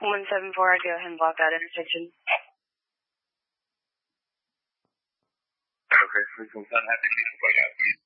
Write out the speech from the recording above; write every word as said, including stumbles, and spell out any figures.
one seven four, go ahead and block that intersection. Okay, three one seven, have to keep the out, please.